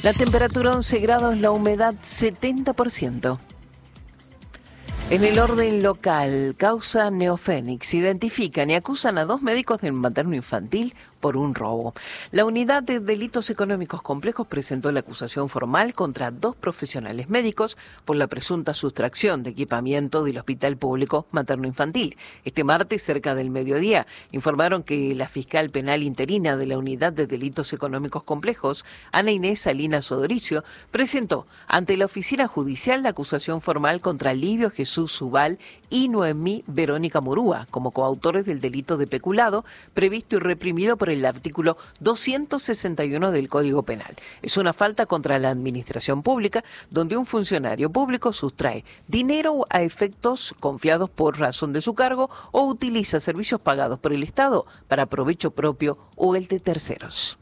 La temperatura 11 grados, la humedad 70%. En el orden local, causa Neofénix, identifican y acusan a 2 médicos del materno infantil por un robo. La unidad de delitos económicos complejos presentó la acusación formal contra 2 profesionales médicos por la presunta sustracción de equipamiento del Hospital Público Materno Infantil. Este martes, cerca del mediodía, informaron que la fiscal penal interina de la unidad de delitos económicos complejos, Ana Inés Salinas Odoricio, presentó ante la oficina judicial la acusación formal contra Livio Jesús Subal y Noemí Verónica Murúa como coautores del delito de peculado previsto y reprimido por el artículo 261 del Código Penal. Es una falta contra la administración pública donde un funcionario público sustrae dinero a efectos confiados por razón de su cargo o utiliza servicios pagados por el Estado para provecho propio o el de terceros.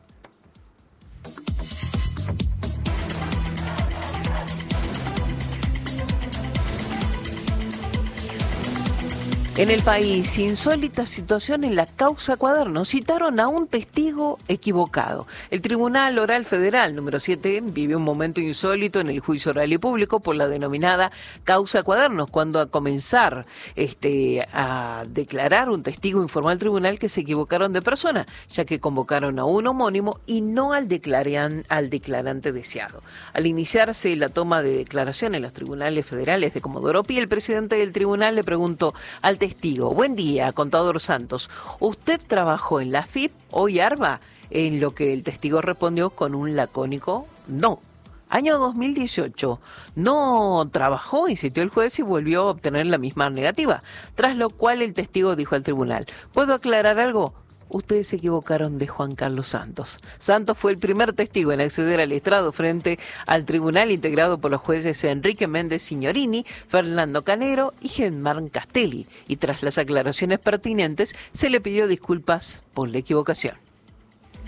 En el país, insólita situación en la causa Cuadernos. Citaron a un testigo equivocado. El Tribunal Oral Federal número 7 vive un momento insólito en el juicio oral y público por la denominada causa Cuadernos, cuando a comenzar a declarar un testigo informó al tribunal que se equivocaron de persona, ya que convocaron a un homónimo y no al declarante deseado. Al iniciarse la toma de declaración en los tribunales federales de Comodoro Pi, el presidente del tribunal le preguntó al testigo: buen día, contador Santos, ¿usted trabajó en la AFIP o IARBA? En lo que el testigo respondió con un lacónico no. Año 2018, no trabajó, insistió el juez y volvió a obtener la misma negativa, tras lo cual el testigo dijo al tribunal: ¿puedo aclarar algo? Ustedes se equivocaron de Juan Carlos Santos. Santos fue el primer testigo en acceder al estrado frente al tribunal integrado por los jueces Enrique Méndez Signorini, Fernando Canero y Germán Castelli. Y tras las aclaraciones pertinentes, se le pidió disculpas por la equivocación.